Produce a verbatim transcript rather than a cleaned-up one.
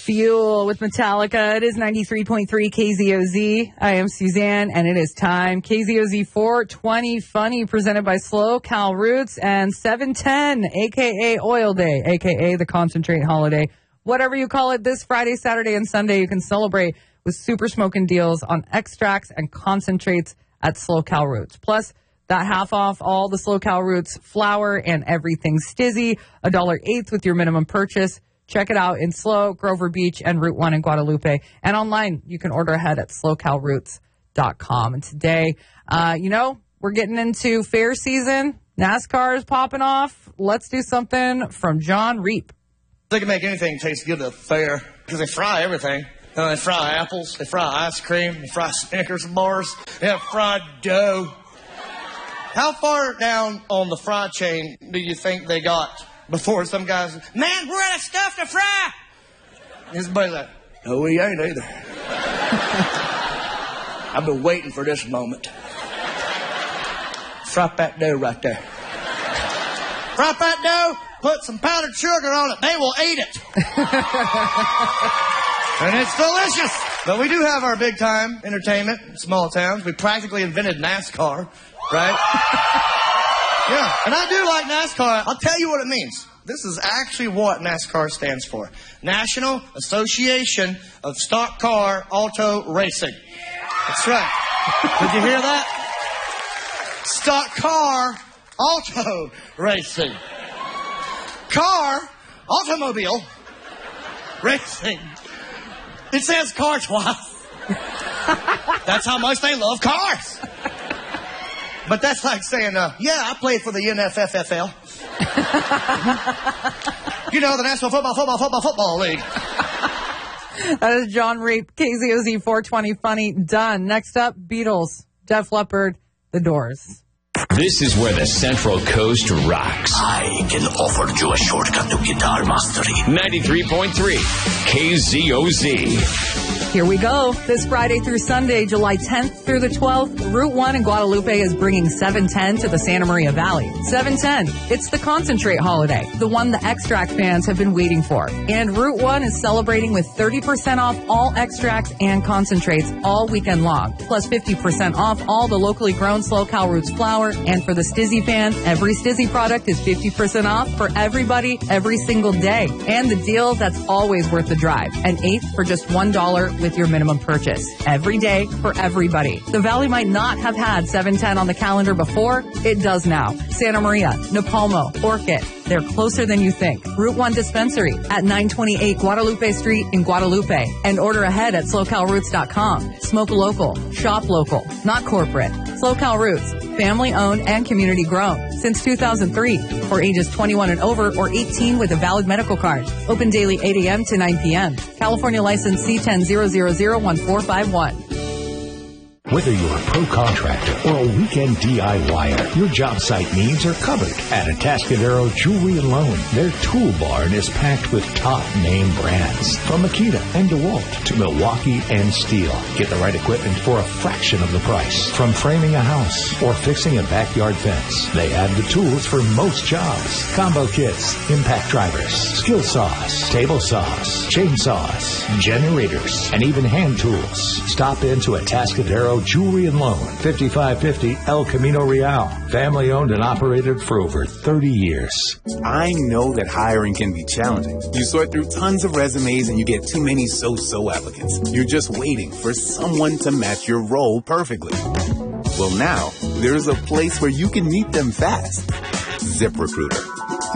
Fuel with Metallica. It is ninety-three point three K Z O Z. I am Suzanne, and it is time. K Z O Z four twenty Funny, presented by Slow Cal Roots, and seven ten, a k a. Oil Day, a k a the Concentrate Holiday. Whatever you call it, this Friday, Saturday, and Sunday, you can celebrate with super smoking deals on extracts and concentrates at Slow Cal Roots. Plus, that half off all the Slow Cal Roots flour and everything Stizzy, a dollar eighth with your minimum purchase. Check it out in Slow, Grover Beach, and Route one in Guadalupe. And online, you can order ahead at slow cal roots dot com. And today, uh, you know, we're getting into fair season. NASCAR is popping off. Let's do something from John Reap. They can make anything taste good at the fair because they fry everything. Uh, they fry apples, they fry ice cream, they fry Snickers bars, they have fried dough. How far down on the fry chain do you think they got before some guys, man, we're out of stuff to fry? His buddy's like, no, we ain't either. I've been waiting for this moment. Fry that dough right there. Fry that dough, put some powdered sugar on it. They will eat it. And it's delicious. But we do have our big time entertainment in small towns. We practically invented NASCAR, right? Yeah, and I do like NASCAR. I'll tell you what it means. This is actually what NASCAR stands for. National Association of Stock Car Auto Racing. That's right. Did you hear that? Stock Car Auto Racing. Car, automobile, racing. It says car twice. That's how much they love cars. But that's like saying, uh, yeah, I played for the N F F L. You know, the National Football, Football, Football, Football League. That is John Reap, K Z O Z four twenty Funny, done. Next up, Beatles, Def Leppard, The Doors. This is where the Central Coast rocks. I can offer you a shortcut to guitar mastery. ninety-three point three K Z O Z. Here we go. This Friday through Sunday, July tenth through the twelfth, Route one in Guadalupe is bringing seven ten to the Santa Maria Valley. seven ten, it's the Concentrate holiday, the one the Extract fans have been waiting for. And Route one is celebrating with thirty percent off all extracts and concentrates all weekend long, plus fifty percent off all the locally grown Slow Cal Roots flour. And for the Stizzy fan, every Stizzy product is fifty percent off for everybody every single day. And the deal that's always worth the drive, an eighth for just one dollar with your minimum purchase. Every day for everybody. The Valley might not have had seven ten on the calendar before. It does now. Santa Maria, Napalmo, Orchid. They're closer than you think. Route one Dispensary at nine twenty-eight Guadalupe Street in Guadalupe. And order ahead at slow cal roots dot com. Smoke local. Shop local. Not corporate. Slow Cal Roots. Family owned and community grown. Since two thousand three. For ages twenty-one and over or eighteen with a valid medical card. Open daily eight a.m. to nine p.m. California license C ten zero zero zero one four five one. Whether you're a pro contractor or a weekend D I Y er, your job site needs are covered at Atascadero Jewelry and Loan. Their tool barn is packed with top name brands from Makita and DeWalt to Milwaukee and Steel. Get the right equipment for a fraction of the price. From framing a house or fixing a backyard fence, they have the tools for most jobs. Combo kits, impact drivers, skill saws, table saws, chainsaws, generators, and even hand tools. Stop into Atascadero Jewelry and Loan, fifty-five fifty El Camino Real. Family owned and operated for over thirty years. I know that hiring can be challenging. You sort through tons of resumes and you get too many so-so applicants. You're just waiting for someone to match your role perfectly. Well, now, there's a place where you can meet them fast. ZipRecruiter.